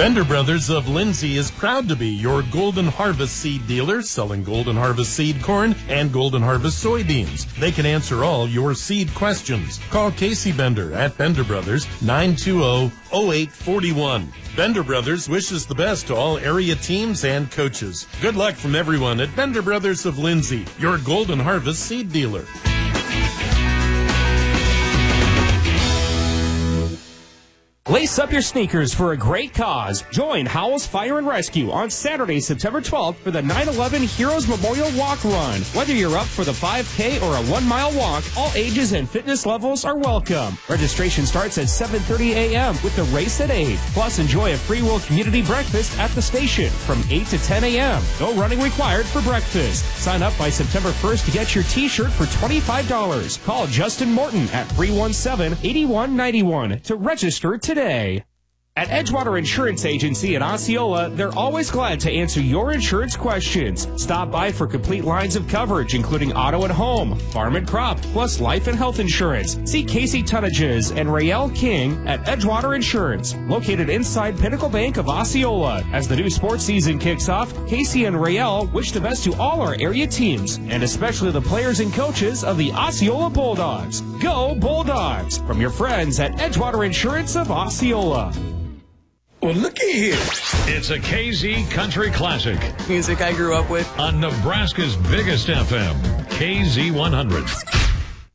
Bender Brothers of Lindsay is proud to be your Golden Harvest seed dealer, selling Golden Harvest seed corn and Golden Harvest soybeans. They can answer all your seed questions. Call Casey Bender at Bender Brothers, 920-0841. Bender Brothers wishes the best to all area teams and coaches. Good luck from everyone at Bender Brothers of Lindsay, your Golden Harvest seed dealer. Lace up your sneakers for a great cause. Join Howell's Fire and Rescue on Saturday, September 12th for the 9/11 Heroes Memorial Walk Run. Whether you're up for the 5K or a 1-mile walk, all ages and fitness levels are welcome. Registration starts at 7:30 a.m. with the race at 8. Plus, enjoy a free will community breakfast at the station from 8 to 10 a.m. No running required for breakfast. Sign up by September 1st to get your t-shirt for $25. Call Justin Morton at 317-8191 to register today. At Edgewater Insurance Agency in Osceola, they're always glad to answer your insurance questions. Stop by for complete lines of coverage, including auto and home, farm and crop, plus life and health insurance. See Casey Tunages and Rael King at Edgewater Insurance, located inside Pinnacle Bank of Osceola. As the new sports season kicks off, Casey and Rael wish the best to all our area teams, and especially the players and coaches of the Osceola Bulldogs. Go Bulldogs! From your friends at Edgewater Insurance of Osceola. Well, looky here. It's a KZ Country Classic. Music I grew up with. On Nebraska's biggest FM, KZ100.